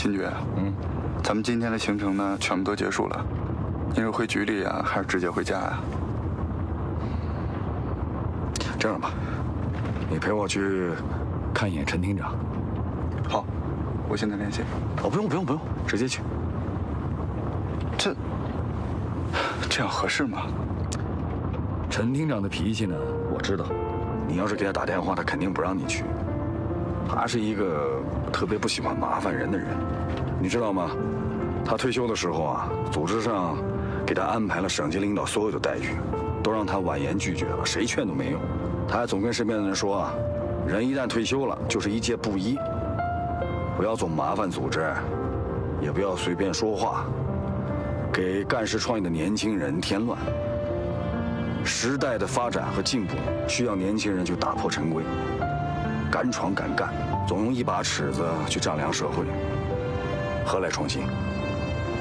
秦爵，咱们今天的行程呢，全部都结束了。你是回局里啊，还是直接回家呀？ 这样吧，你陪我去看一眼陈厅长。 好，我现在联系。 哦，不用，直接去。 这样合适吗？ 陈厅长的脾气呢，我知道。你要是给他打电话，他肯定不让你去。他是一个特别不喜欢麻烦人的人，你知道吗？他退休的时候啊，组织上给他安排了省级领导所有的待遇，都让他婉言拒绝了，谁劝都没用。他还总跟身边的人说啊，人一旦退休了，就是一介布衣，不要总麻烦组织，也不要随便说话，给干事创业的年轻人添乱。时代的发展和进步需要年轻人去打破陈规，敢闯敢干，总用一把尺子去丈量社会，何来创新？